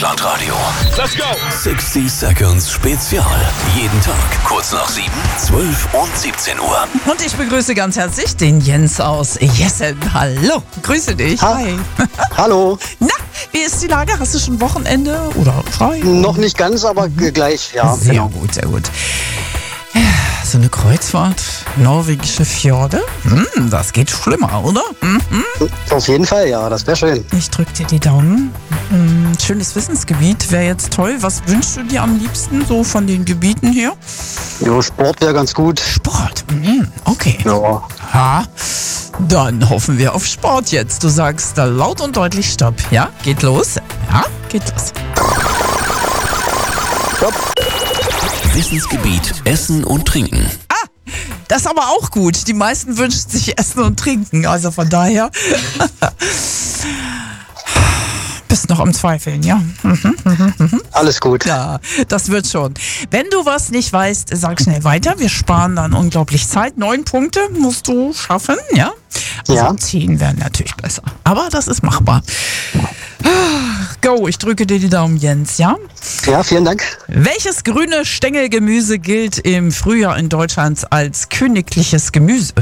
Rockland Radio. Let's go! 60 Seconds Spezial. Jeden Tag kurz nach 7, 12 und 17 Uhr. Und ich begrüße ganz herzlich den Jens aus Jessen. Hallo, grüße dich. Hi. Hallo. Na, wie ist die Lage? Hast du schon Wochenende oder frei? Noch nicht ganz, aber gleich, ja. Sehr Genau. gut, sehr gut. So eine Kreuzfahrt, norwegische Fjorde, das geht schlimmer, oder? Auf jeden Fall, ja, das wäre schön. Ich drück dir die Daumen. Schönes Wissensgebiet wäre jetzt toll. Was wünschst du dir am liebsten so von den Gebieten her? Jo, Sport wäre ganz gut. Sport, okay. Ja. Ha, dann hoffen wir auf Sport jetzt. Du sagst da laut und deutlich Stopp. Ja, geht los. Ja, geht los. Wissensgebiet Essen und Trinken. Das ist aber auch gut. Die meisten wünschen sich Essen und Trinken. Also von daher bist noch am Zweifeln, ja? Alles gut. Ja, das wird schon. Wenn du was nicht weißt, sag schnell weiter. Wir sparen dann unglaublich Zeit. 9 Punkte musst du schaffen, ja? Also Ja. 10 wären natürlich besser. Aber das ist machbar. Go, ich drücke dir die Daumen, Jens, ja? Ja, vielen Dank. Welches grüne Stängelgemüse gilt im Frühjahr in Deutschland als königliches Gemüse?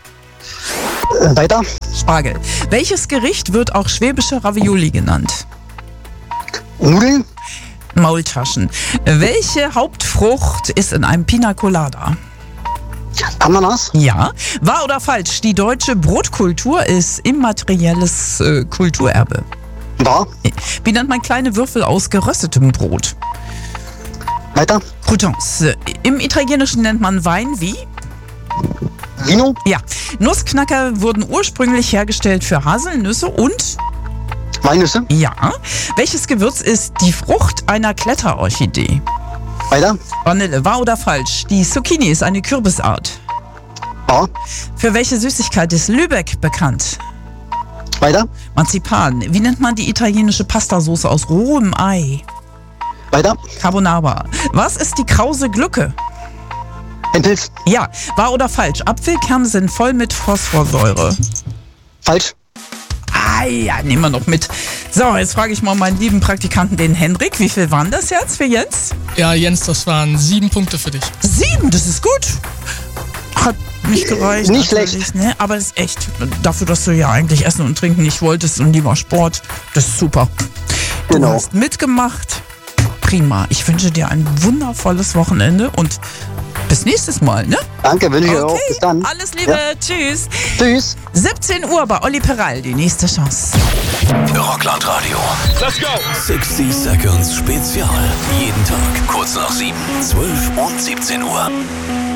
Weiter. Spargel. Welches Gericht wird auch schwäbische Ravioli genannt? Nudeln. Maultaschen. Welche Hauptfrucht ist in einem Pina Colada? Ananas. Ja. Wahr oder falsch? Die deutsche Brotkultur ist immaterielles Kulturerbe. Wahr. Wie nennt man kleine Würfel aus geröstetem Brot? Weiter. Croutons. Im Italienischen nennt man Wein wie? Vino. Ja. Nussknacker wurden ursprünglich hergestellt für Haselnüsse und? Walnüsse. Ja. Welches Gewürz ist die Frucht einer Kletterorchidee? Weiter. Vanille. Wahr oder falsch? Die Zucchini ist eine Kürbisart. Wahr. Für welche Süßigkeit ist Lübeck bekannt? Weiter. Marzipan. Wie nennt man die italienische Pastasauce aus rohem Ei? Weiter. Carbonara. Was ist die krause Glucke? Ein Pilz. Ja. Wahr oder falsch? Apfelkerne sind voll mit Phosphorsäure. Falsch. Ah ja, nehmen wir noch mit. So, jetzt frage ich mal meinen lieben Praktikanten, den Henrik. Wie viel waren das jetzt für Jens? Ja, Jens, das waren 7 Punkte für dich. 7, das ist gut. Hat nicht gereicht. Nicht natürlich, schlecht. ne? Aber es ist echt, dafür, dass du ja eigentlich Essen und Trinken nicht wolltest und lieber Sport, das ist super. Du Genau. hast mitgemacht. Prima. Ich wünsche dir ein wundervolles Wochenende und bis nächstes Mal, ne? Danke, wünsche ich dir auch. Bis dann. Alles Liebe. Ja. Tschüss. Tschüss. 17 Uhr bei Olli Peral, die nächste Chance. Rockland Radio. Let's go! 60 Seconds Spezial. Jeden Tag kurz nach 7, 12 und 17 Uhr.